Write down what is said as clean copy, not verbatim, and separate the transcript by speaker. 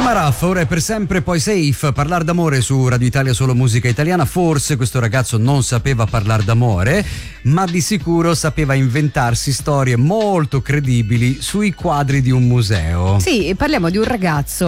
Speaker 1: Raff, ora è per sempre poi safe. Parlare d'amore su Radio Italia, solo musica italiana. Forse questo ragazzo non sapeva parlare d'amore, ma di sicuro sapeva inventarsi storie molto credibili sui quadri di un museo.
Speaker 2: Sì, parliamo di un ragazzo